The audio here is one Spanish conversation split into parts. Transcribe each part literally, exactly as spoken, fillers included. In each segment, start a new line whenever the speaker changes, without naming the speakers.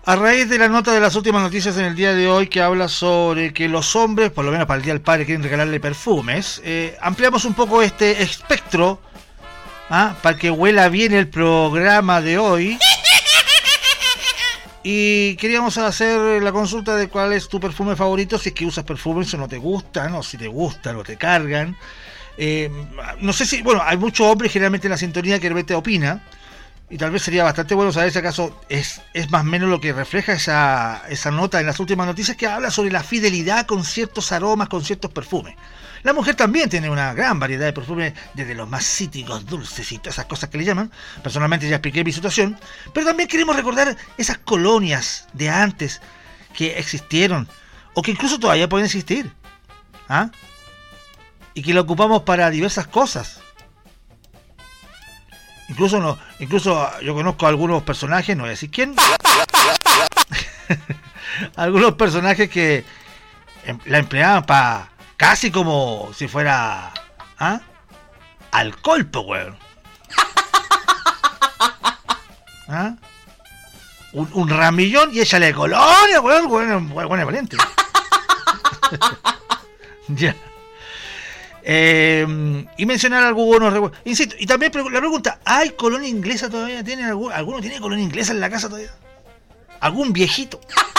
A raíz de la nota de las últimas noticias en el día de hoy que habla sobre que los hombres, por lo menos para el Día del Padre, quieren regalarle perfumes, eh, ampliamos un poco este espectro, ¿ah? Para que huela bien el programa de hoy. Y queríamos hacer la consulta de cuál es tu perfume favorito, si es que usas perfumes o no te gustan, o si te gustan o te cargan. Eh, no sé si, bueno, hay muchos hombres generalmente en la sintonía que de repente opina. Y tal vez sería bastante bueno saber si acaso es, es más o menos lo que refleja esa, esa nota en las últimas noticias que habla sobre la fidelidad con ciertos aromas, con ciertos perfumes. La mujer también tiene una gran variedad de perfumes, desde los más cítricos, dulces y todas esas cosas que le llaman. Personalmente ya expliqué mi situación. Pero también queremos recordar esas colonias de antes que existieron, o que incluso todavía pueden existir, ¿ah? Y que la ocupamos para diversas cosas. Incluso no, incluso yo conozco a algunos personajes, no voy a decir quién, algunos personajes que em, la empleaban para casi como si fuera ¿ah? alcohol, po, weón. ¿Ah? Un, un ramillón y échale colonia, weón, weón, weón es valiente. Ya. Eh, y mencionar algunos, insisto, y también la pregunta, ¿hay colonia inglesa todavía? ¿Tiene algún, ¿Alguno tiene colonia inglesa en la casa todavía? ¿Algún viejito?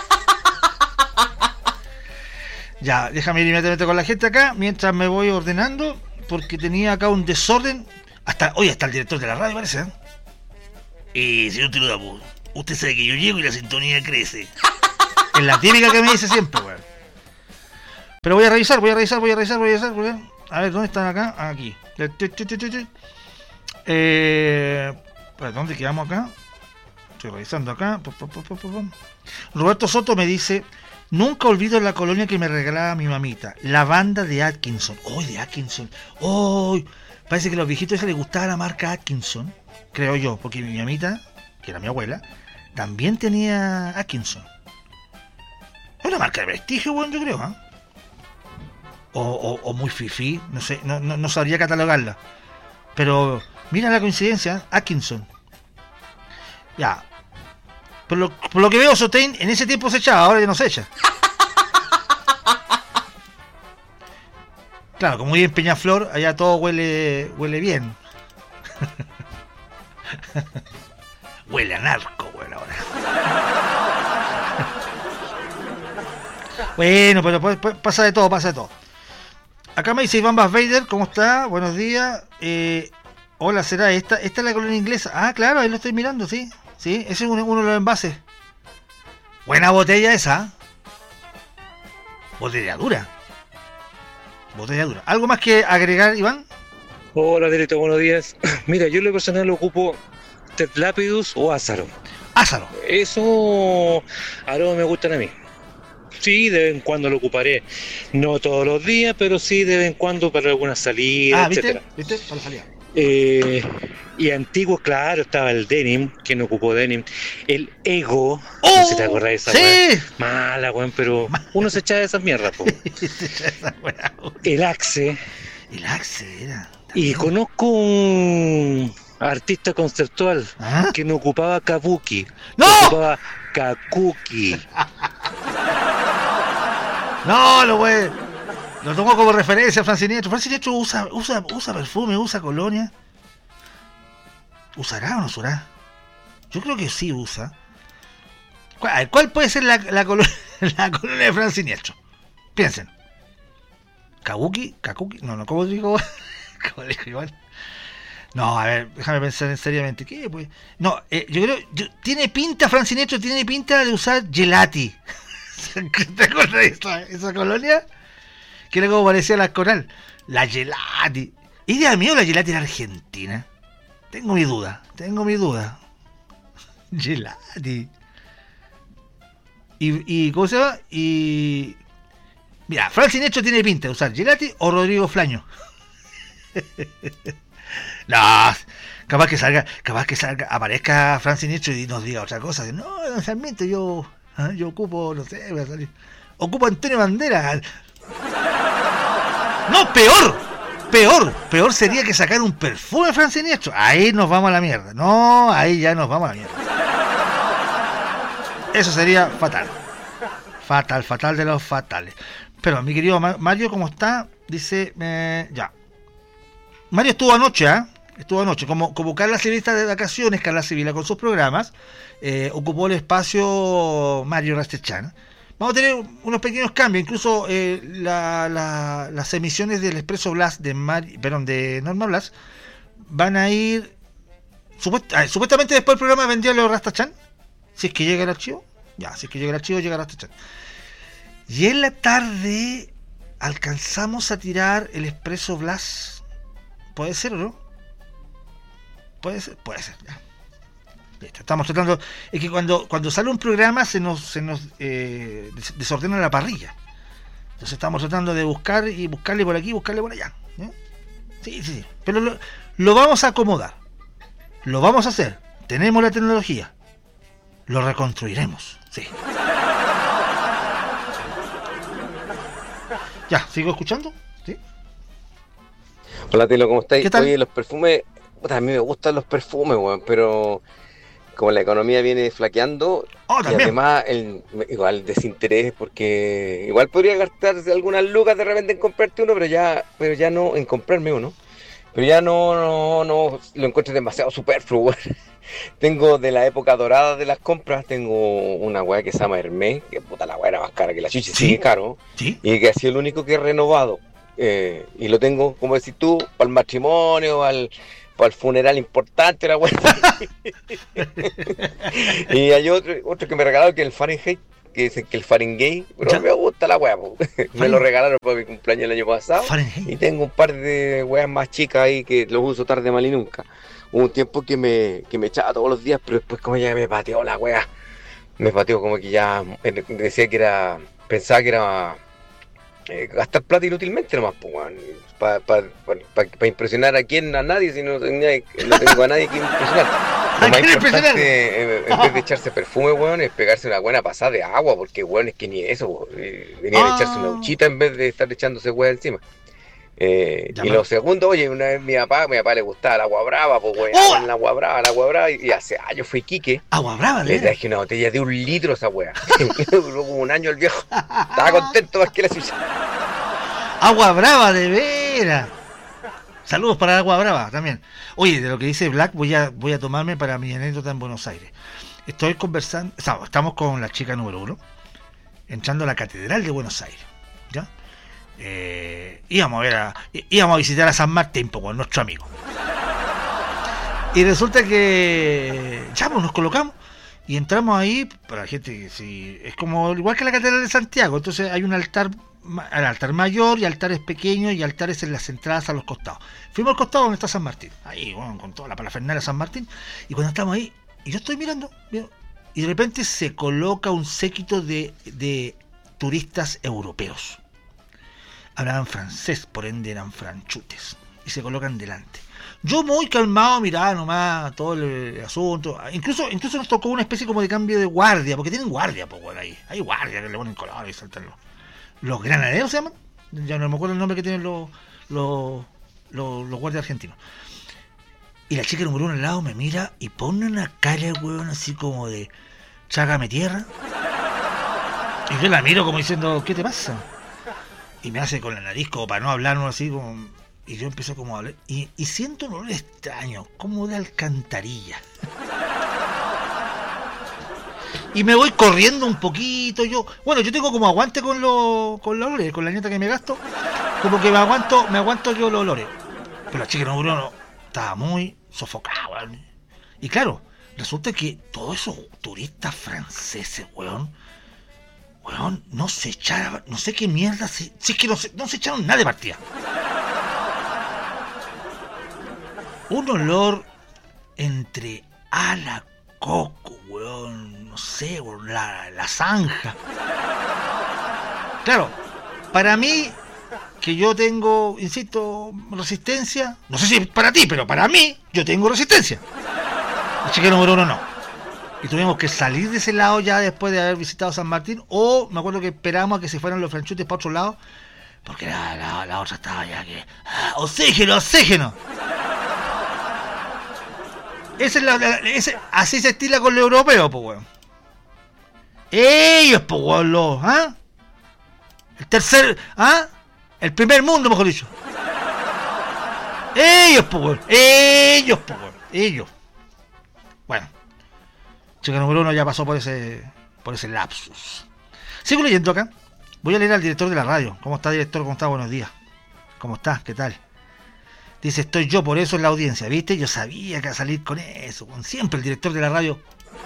Ya, déjame ir inmediatamente con la gente acá mientras me voy ordenando, porque tenía acá un desorden. Hasta hoy hasta el director de la radio parece, ¿eh? Eh, señor Tirudapu, usted sabe que yo llego y la sintonía crece. Es la típica que me dice siempre, weón. Pero voy a revisar, voy a revisar, voy a revisar, voy a revisar, voy a... A ver, ¿dónde están acá? Aquí. Eh, ¿Dónde quedamos acá? Estoy revisando acá. Roberto Soto me dice: nunca olvido la colonia que me regalaba mi mamita, la banda de Atkinson. ¡Oh, de Atkinson! ¡Oh! Parece que a los viejitos les gustaba la marca Atkinson, creo yo, porque mi mamita, que era mi abuela, también tenía Atkinson. Es una marca de prestigio, bueno, yo creo, ¿eh? O, o, o muy fifí, no sé, no, no, no sabría catalogarla. Pero mira la coincidencia, Atkinson. Ya. Por lo, por lo que veo, Sotain en ese tiempo se echaba, ahora ya no se echa. Claro, como vive en Peñaflor, allá todo huele huele bien. Huele a narco, bueno, ahora. Bueno, pero pues, pues, pasa de todo, pasa de todo. Acá me dice Iván Bass Vader, ¿cómo está? Buenos días. Eh, hola, ¿será esta? ¿Esta es la colonia inglesa? Ah, claro, ahí lo estoy mirando, sí. Sí, ese es uno, uno de los envases. Buena botella esa. Botella dura. Botella dura. ¿Algo más que agregar, Iván?
Hola, Delito, buenos días. Mira, yo en lo personal lo ocupo Tetlápidus o Ázaro.
Ázaro.
Eso aromas me gustan a mí. Sí, de vez en cuando lo ocuparé. No todos los días, pero sí de vez en cuando para alguna salida,
ah,
etcétera.
¿viste? ¿Viste? Para la salida.
Eh, y antiguo, claro, estaba el Denim, que no ocupó Denim. El Ego,
¡oh!
No sé si te acordás de esa
¡sí!
weá. Mala, weón, pero uno se echaba de esas mierdas, po. El Axe.
El Axe era.
Y conozco un artista conceptual
¿ah?
que no ocupaba Kabuki.
¡No!
Ocupaba Kakuki.
No, lo voy. Lo tomo como referencia a Francinetro. Francinetro usa, usa, usa perfume, usa colonia. ¿Usará o no usará? Yo creo que sí usa. ¿Cuál, ¿cuál puede ser la, la, colonia, la colonia de Francinetro? Piensen. ¿Kabuki? ¿Kakuki? No, no, ¿cómo digo? ¿Cómo dijo igual? No, a ver, déjame pensar seriamente. ¿Qué, pues? No, eh, yo creo. Yo, tiene pinta, Francinetro, tiene pinta de usar Gelati. ¿Te acuerdas de esa, esa colonia? Que era como parecía la Coral. La Gelati. ¿Idea mía o la Gelati era argentina? Tengo mi duda, tengo mi duda. Gelati. Y, y, ¿cómo se llama? Y... Mira, Francinetro tiene pinta de usar Gelati o Rodrigo Flaño. No, capaz que salga, capaz que salga, aparezca Francinetro y nos diga otra cosa. No, no Sarmiento, yo... yo ocupo, no sé, voy a salir. Ocupo Antonio Banderas. No, peor, peor, peor sería que sacar un perfume Francinetro. Ahí nos vamos a la mierda. No, ahí ya nos vamos a la mierda. Eso sería fatal. Fatal, fatal de los fatales. Pero mi querido Mario, ¿cómo está? Dice, eh, ya. Mario estuvo anoche, ¿eh? Estuvo anoche. Como, como Carla Civil está de vacaciones, Carla Civil con sus programas, eh, ocupó el espacio Mario Rastechán. Vamos a tener unos pequeños cambios, incluso eh, la, la, las emisiones del Expreso Blas de Mario, perdón, de Norma Blas van a ir supuest, ah, supuestamente después del programa vendría Leo Rastachán, si es que llega el archivo, ya, si es que llega el archivo llega Rastachán. Y en la tarde alcanzamos a tirar el Expreso Blas, puede ser o no, puede ser, puede ser, ya. Estamos tratando, es que cuando cuando sale un programa se nos se nos eh, desordena la parrilla, entonces estamos tratando de buscar y buscarle por aquí, buscarle por allá, ¿eh? sí, sí, sí, pero lo, lo vamos a acomodar, lo vamos a hacer, tenemos la tecnología, lo reconstruiremos, sí. Ya, ¿sigo escuchando? ¿Sí?
Hola Telo, ¿cómo estáis?
¿Qué tal?
Oye, los perfumes, puta, a mí me gustan los perfumes, weón, pero como la economía viene flaqueando,
oh,
y además el igual desinterés, porque igual podría gastarse algunas lucas de repente en comprarte uno, pero ya, pero ya no, en comprarme uno, pero ya no, no, no lo encuentro demasiado superfluo, weón. Tengo de la época dorada de las compras, tengo una weá que se llama Hermès, que puta la weá era más cara que la chucha,
¿Sí?
sigue caro,
¿Sí?
Y que ha sido el único que he renovado, eh, y lo tengo, como decís tú, para el matrimonio, al para el funeral importante, la weá. Y hay otro, otro que me regalaron, que es el Fahrenheit, que dicen que el Fahrenheit, pero
¿Ya?
me gusta la weá, me lo regalaron para mi cumpleaños el año pasado.
Fahrenheit.
Y tengo un par de weas más chicas ahí que los uso tarde, mal y nunca. Hubo un tiempo que me, que me echaba todos los días, pero después como ya me pateó la wea, me pateó como que ya decía que era, pensaba que era eh, gastar plata inútilmente nomás, pues, para pa, pa, pa, pa impresionar a quién, a nadie, si no, tenía, no tengo a nadie que impresionar. Lo más importante, en, en vez de echarse perfume, weón, es pegarse una buena pasada de agua, porque weón, es que ni eso, weón, venía a echarse una duchita en vez de estar echándose weón encima. Eh, y lo segundo, oye, una vez mi papá, a mi papá le gustaba el agua brava, pues weón, ¡oh! El agua brava, el agua brava, y hace años fue Iquique.
Agua brava,
le traje una botella de un litro a esa weá. Duró como un año el viejo. Estaba contento más que la suya.
Agua brava, de veras. Saludos para Agua Brava también. Oye, de lo que dice Black voy a voy a tomarme para mi anécdota en Buenos Aires. Estoy conversando, estamos con la chica número uno, entrando a la Catedral de Buenos Aires, ¿ya? Eh, íbamos a ver a, íbamos a visitar a San Martín, con nuestro amigo. Y resulta que ya pues, nos colocamos y entramos ahí para la gente que sí, es como igual que la Catedral de Santiago, entonces hay un altar, el altar mayor y altares pequeños y altares en las entradas a los costados. Fuimos al costado donde está San Martín, ahí bueno, con toda la parafernalia de San Martín, y cuando estamos ahí, y yo estoy mirando, miro, y de repente se coloca un séquito de, de turistas europeos. Hablaban francés, por ende eran franchutes, y se colocan delante. Yo muy calmado miraba nomás todo el asunto, incluso incluso nos tocó una especie como de cambio de guardia, porque tienen guardia, pues bueno, ahí, hay guardia que le ponen color y saltan los, los granaderos, se llaman, ya no me acuerdo el nombre que tienen los, los, los, los guardias argentinos. Y la chica número uno al lado me mira y pone una cara, weón, así como de chágame tierra. Y yo la miro como diciendo, ¿qué te pasa? Y me hace con la nariz como para no hablar, ¿no? Así como... Y yo empiezo como a hablar. Y, y siento un olor extraño, como de alcantarilla. Y me voy corriendo un poquito yo. Bueno, yo tengo como aguante con los con los olores, con la neta que me gasto. Como que me aguanto, me aguanto yo los olores. Pero la chica no, no estaba muy sofocada, weón. Y claro, resulta que todos esos turistas franceses, weón, weón, no se echaron, no sé qué mierda, si, si es que no se, no se echaron nada de partida. Un olor entre ala, coco, weón, no sé, weón, la, la zanja. Claro, para mí, que yo tengo, insisto, resistencia, no sé si es para ti, pero para mí, yo tengo resistencia. La chica número uno no. Y tuvimos que salir de ese lado ya después de haber visitado San Martín, o me acuerdo que esperamos a que se fueran los franchutes para otro lado, porque la, la, la otra estaba ya que... ¡Ah, oxígeno, oxígeno! Esa es la, la, ese, así se estila con los europeos, pues, weón. Ellos, pues, weón, los, ¿ah? El tercer, ¿ah? El primer mundo, mejor dicho. Ellos, pues, weón. Ellos, pues, weón. Ellos. Bueno. Chica número uno ya pasó por ese, por ese lapsus. Sigo leyendo acá. Voy a leer al director de la radio. ¿Cómo está, director? ¿Cómo está? Buenos días. ¿Cómo está? ¿Qué tal? Dice, estoy yo, por eso en la audiencia, ¿viste? Yo sabía que iba a salir con eso. Con siempre el director de la radio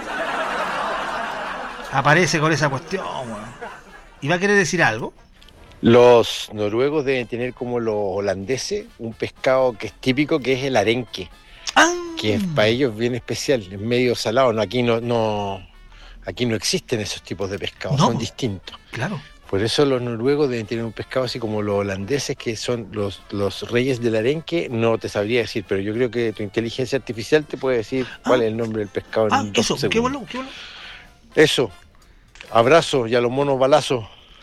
aparece con esa cuestión, bueno. ¿Y va a querer decir algo?
Los noruegos deben tener como los holandeses un pescado que es típico, que es el arenque.
¡Ah!
Que es para ellos bien especial, es medio salado. No, aquí no, no, aquí no existen esos tipos de pescados,
no,
son distintos.
Claro.
Por eso los noruegos deben tener un pescado así como los holandeses, que son los, los reyes del arenque. No te sabría decir, pero yo creo que tu inteligencia artificial te puede decir ah. cuál es el nombre del pescado en
ah,
dos
eso,
segundos.
Qué bueno, qué bueno.
Eso, abrazo y a los monos balazos.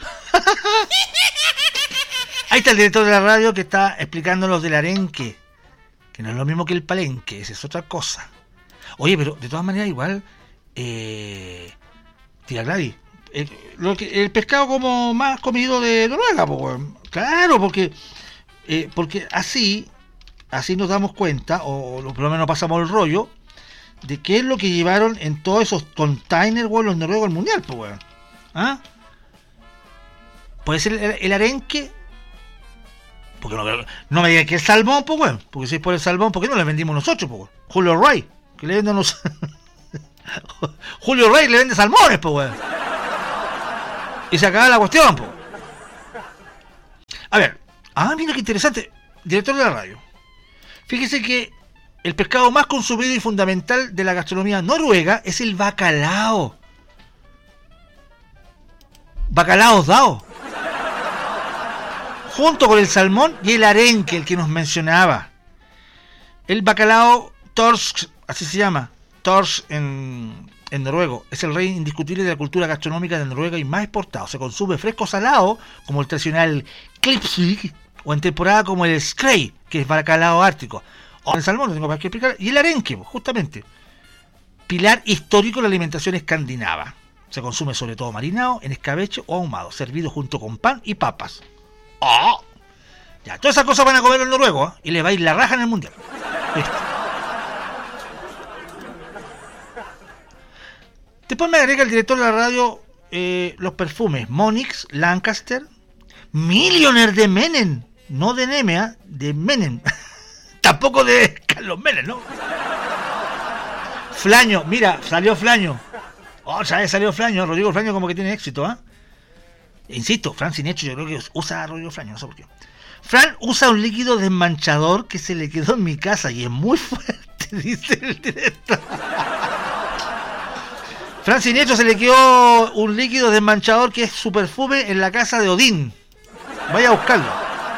Ahí está el director de la radio que está explicándonos del arenque, que no es lo mismo que el palenque, esa es otra cosa. Oye, pero de todas maneras igual, eh, tía Gladys, el, lo que, el pescado como más comido de Noruega, pues, claro, porque eh, porque así así nos damos cuenta, o, o por lo menos pasamos el rollo, de qué es lo que llevaron en todos esos containers, bueno, los noruegos al mundial, pues, bueno. ¿Ah? Puede ser el, el arenque. Porque no, no me digan que el salmón, pues, bueno. Porque si es por el salmón, ¿por qué no le vendimos nosotros, pues, bueno? Julio Rey, que le venden los... Julio Rey le vende salmones, pues, bueno. Y se acaba la cuestión, pues. A ver. Ah, mira qué interesante. Director de la radio. Fíjese que el pescado más consumido y fundamental de la gastronomía noruega es el bacalao. Bacalao dao. Junto con el salmón y el arenque, el que nos mencionaba. El bacalao torsk, así se llama, torsk en, en noruego, es el rey indiscutible de la cultura gastronómica de Noruega y más exportado. Se consume fresco salado, como el tradicional klipsig, o en temporada como el skrei, que es bacalao ártico. O el salmón, no tengo para qué explicar. Y el arenque, justamente, pilar histórico de la alimentación escandinava. Se consume sobre todo marinado, en escabeche o ahumado, servido junto con pan y papas. ¡Oh! Ya, todas esas cosas van a comer los noruegos, ¿eh? Y les va a ir la raja en el mundial. ¿Viste? Después me agrega el director de la radio eh, los perfumes Monix, Lancaster, Millionaire de Menem, no de Nemea, de Menem. Tampoco de Carlos Menem, ¿no? Flaño, mira, salió Flaño. Oh, ¿sabes? Salió Flaño, Rodrigo Flaño como que tiene éxito, ¿ah? ¿eh? Insisto, Fran sin hecho yo creo que usa a Rodrigo Flaño, no sé por qué. Fran usa un líquido desmanchador que se le quedó en mi casa y es muy fuerte, dice el director. Fran Siniestro se le quedó un líquido desmanchador que es su perfume en la casa de Odín. Vaya a buscarlo.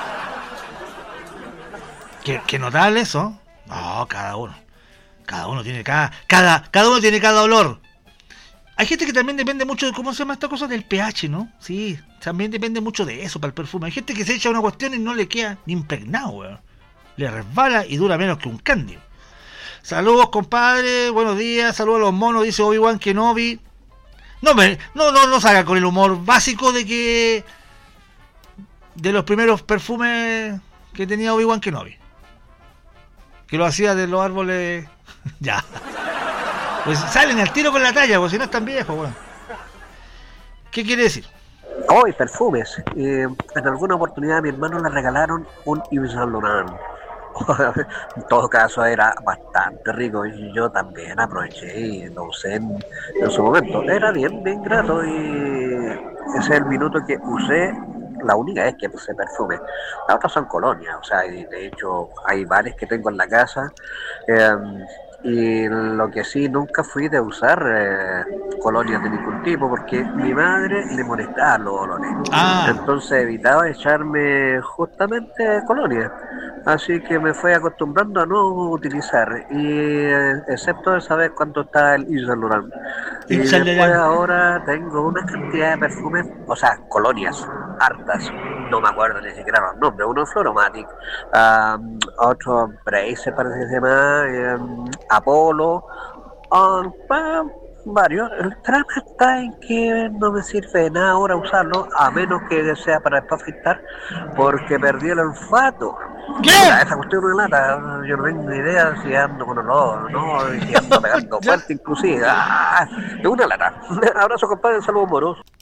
Qué, qué notable eso. No, cada uno. Cada uno tiene cada, cada, cada uno tiene cada olor. Hay gente que también depende mucho de cómo se llama esta cosa del pH, ¿no? Sí, también depende mucho de eso para el perfume. Hay gente que se echa una cuestión y no le queda ni impregnado, weón. Le resbala y dura menos que un candy. Saludos, compadre, buenos días, saludos a los monos, dice Obi-Wan Kenobi. No, me, no, no, no salga con el humor básico de que... de los primeros perfumes que tenía Obi-Wan Kenobi. Que lo hacía de los árboles... ya. Pues salen al tiro con la talla, pues si no es tan viejo, weón. ¿Qué quiere decir?
Hoy, perfumes. Eh, en alguna oportunidad a mi hermano le regalaron un Yves Saint Laurent. En todo caso era bastante rico y yo también aproveché y lo usé en, en su momento. Era bien, bien grato y ese es el minuto que usé, la única vez que usé perfume. Las otras son colonias, o sea, y de hecho hay varios que tengo en la casa. Eh, y lo que sí, nunca fui de usar eh, colonias de ningún tipo porque mi madre le molestaba los olores. Ah. Entonces evitaba echarme justamente colonias. Así que me fui acostumbrando a no utilizar, y eh, excepto de saber cuánto está el Yves Saint Laurent. Y después ahora tengo una cantidad de perfumes, o sea, colonias, hartas, no me acuerdo ni siquiera los nombres, uno Floromatic, um, otro Bracer parece que se llama, um, Apollo, um, varios. El drama está en que no me sirve de nada ahora usarlo, a menos que sea para después afeitar, porque perdí el olfato.
¿Qué?
Mira, esa cuestión es una lata, yo no tengo ni idea si ando con olor, ¿no? Si ando pegando fuerte inclusive. Ah, es una lata. Abrazo, compadre, saludos moros.